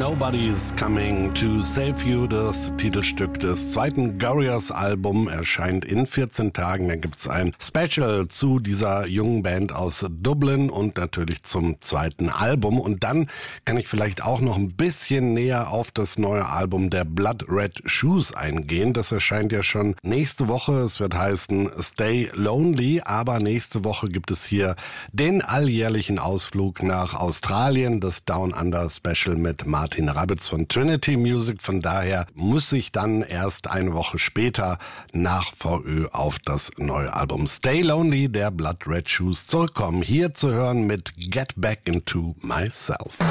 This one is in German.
Nobody's Coming to Save You, das Titelstück des zweiten Gorillaz-Album, erscheint in 14 Tagen. Dann gibt's ein Special zu dieser jungen Band aus Dublin und natürlich zum zweiten Album. Und dann kann ich vielleicht auch noch ein bisschen näher auf das neue Album der Blood Red Shoes eingehen. Das erscheint ja schon nächste Woche. Es wird heißen Stay Lonely, aber nächste Woche gibt es hier den alljährlichen Ausflug nach Australien, das Down Under Special mit Martin Rabitz von Trinity Music. Von daher muss ich dann erst eine Woche später nach VÖ auf das neue Album Stay Lonely der Blood Red Shoes zurückkommen. Hier zu hören mit Get Back Into Myself.